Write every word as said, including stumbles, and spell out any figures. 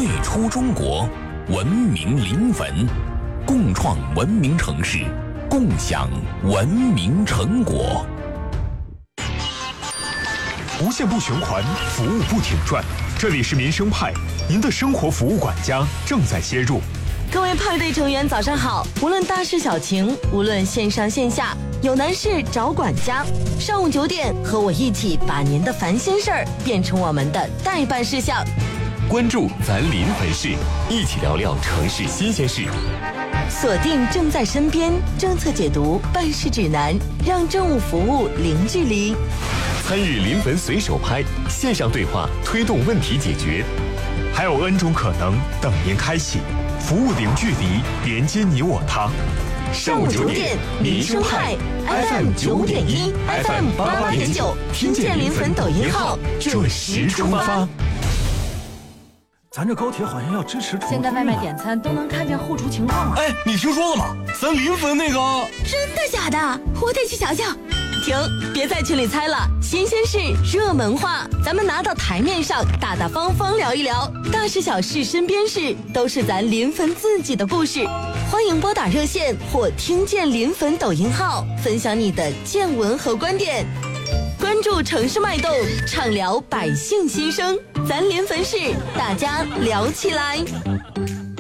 最初中国，文明临汾，共创文明城市，共享文明成果。 无限不循环，服务不停转。这里是民生派，您的生活服务管家正在接入。 各位派对成员早上好，无论大事小情，无论线上线下，有难事找管家。上午九点，和我一起把您的烦心事儿变成我们的待办事项。 关注咱临汾市，一起聊聊城市新鲜事。 锁定正在身边政策解读办事指南，让政务服务零距离。 参与临汾随手拍线上对话，推动问题解决。 还有 N 种可能等您开启，服务零距离，连接你我他。 上午九点，民生派 F M 九点一 ，F M 八八点九，听见临汾抖音号，准时出发。 咱这高铁好像要支持重现在外卖点餐都能看见后厨情况了。 哎，你听说了吗？咱临汾那个…… 真的假的？我得去瞧瞧。停，别在群里猜了，新鲜事、热门话，咱们拿到台面上，大大方方聊一聊，大事小事、身边事，都是咱临汾自己的故事。欢迎拨打热线或听见临汾抖音号，分享你的见闻和观点。关注城市脉动，畅聊百姓心声，咱临汾市，大家聊起来。